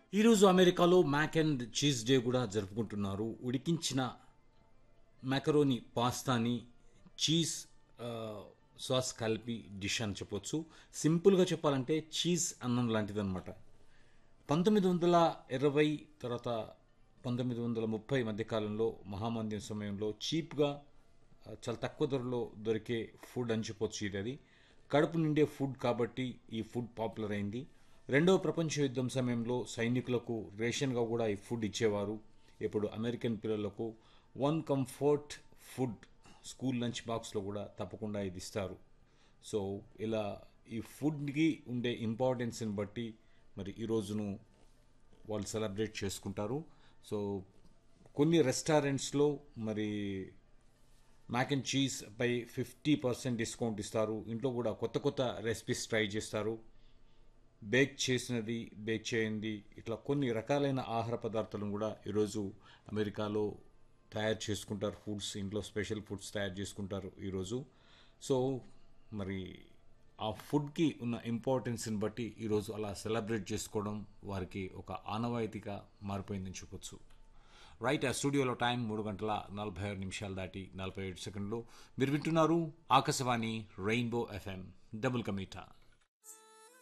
ఈరోజు అమెరికాలో Mac and cheese day కూడా జరుపుకుంటున్నారు. ఉడికించిన మ్యాకరోని పాస్తాని చీజ్ ఆ, సాస్ కలిపి డిష్ అని చెప్పొచ్చు. సింపుల్గా చెప్పాలంటే చీజ్ అన్నం లాంటిది అనమాట. 1920 తర్వాత 1930 మధ్యకాలంలో మహామంద్యం సమయంలో చీప్గా చాలా తక్కువ ధరలో దొరికే ఫుడ్ అని చెప్పొచ్చు. అది కడుపు నిండే ఫుడ్ కాబట్టి ఈ ఫుడ్ పాపులర్ అయింది. రెండవ ప్రపంచ యుద్ధం సమయంలో సైనికులకు రేషన్గా కూడా ఈ ఫుడ్ ఇచ్చేవారు. ఇప్పుడు అమెరికన్ పిల్లలకు one comfort food school lunch బాక్స్లో కూడా తప్పకుండా ఇది ఇస్తారు. సో ఇలా ఈ ఫుడ్కి ఉండే ఇంపార్టెన్స్ని బట్టి మరి ఈ రోజును వాళ్ళు సెలబ్రేట్ చేసుకుంటారు. సో కొన్ని రెస్టారెంట్స్లో మరి Mac and cheese pi 50% discount ఇస్తారు. ఇంట్లో కూడా కొత్త కొత్త రెసిపీస్ ట్రై చేస్తారు. బేక్ చేసినది, బేక్ చేయండి, ఇట్లా కొన్ని రకాలైన ఆహార పదార్థాలను కూడా ఈరోజు అమెరికాలో తయారు చేసుకుంటారు. ఫుడ్స్ ఇంట్లో స్పెషల్ ఫుడ్స్ తయారు చేసుకుంటారు ఈరోజు. సో మరి ఆ ఫుడ్కి ఉన్న ఇంపార్టెన్స్ని బట్టి ఈరోజు అలా సెలబ్రేట్ చేసుకోవడం వారికి ఒక ఆనవాయితీగా మారిపోయిందని చెప్పొచ్చు. రైట్, ఆ స్టూడియోలో టైం 3 గంటల 46 నిమిషాలు దాటి 47 సెకండ్లు. మీరు వింటున్నారు ఆకాశవాణి రెయిన్బో FM డబుల్ కమీటా.